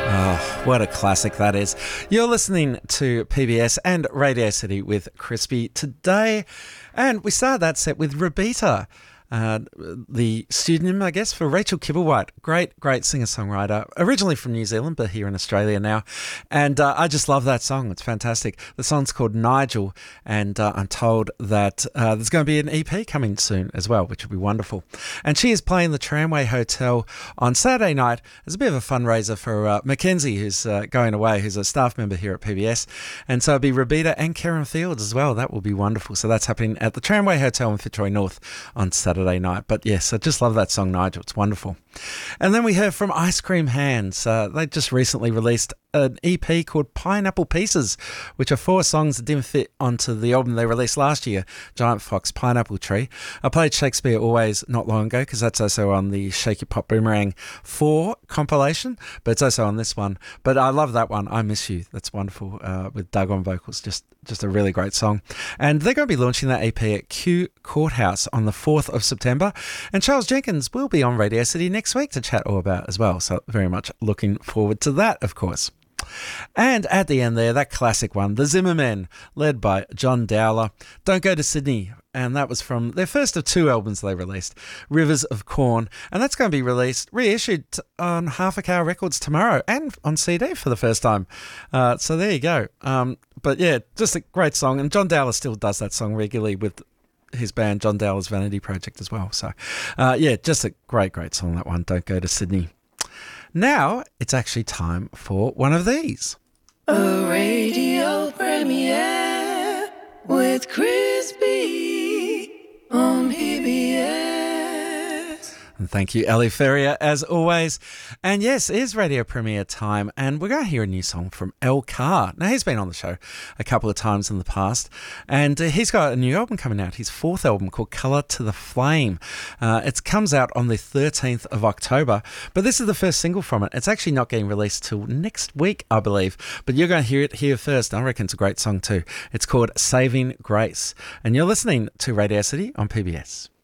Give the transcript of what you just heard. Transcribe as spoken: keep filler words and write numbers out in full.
Oh, what a classic that is. You're listening to P B S and Radio City with Crispy today. And we started that set with Robita, uh, the pseudonym, I guess, for Rachel Kibblewhite. Great, great singer-songwriter, originally from New Zealand, but here in Australia now. And uh, I just love that song. It's fantastic. The song's called Nigel, and uh, I'm told that uh, there's going to be an E P coming soon as well, which will be wonderful. And she is playing the Tramway Hotel on Saturday night as a bit of a fundraiser for uh, Mackenzie, who's uh, going away, who's a staff member here at P B S. And so it'll be Robita and Karen Fields as well. That will be wonderful. So that's happening at the Tramway Hotel in Fitzroy North on Saturday night. But yes, I just love that song, Nigel. It's wonderful. And then we heard from Ice Cream Hands. Uh, they just recently released an E P called Pineapple Pieces, which are four songs that didn't fit onto the album they released last year, Giant Fox Pineapple Tree. I played Shakespeare Always not long ago because that's also on the Shake Your Pop Boomerang four compilation, but it's also on this one. But I love that one, I Miss You. That's wonderful, uh, with Doug on vocals. Just, just a really great song. And they're going to be launching that E P at Q Courthouse on the fourth of September. And Charles Jenkins will be on Radio City next week to chat all about as well. So very much looking forward to that, of course. And at the end there, that classic one, The Zimmermen, led by John Dowler, Don't Go to Sydney. And that was from their first of two albums they released, Rivers of Corn. And that's going to be released, reissued on Half a Cow Records tomorrow and on C D for the first time. Uh, so there you go. Um, but yeah, just a great song. And John Dowler still does that song regularly with his band, John Dowler's Vanity Project as well. So uh, yeah, just a great, great song, that one, Don't Go to Sydney. Now it's actually time for one of these. A radio premiere with Crispy on P B S. And thank you, Ellie Ferrier, as always. And yes, it is radio premiere time, and we're going to hear a new song from El Carr. Now, he's been on the show a couple of times in the past, and uh, he's got a new album coming out, his fourth album called Colour to the Flame. Uh, it comes out on the thirteenth of October, but this is the first single from it. It's actually not getting released till next week, I believe, but you're going to hear it here first. I reckon it's a great song too. It's called Saving Grace, and you're listening to Radio City on P B S.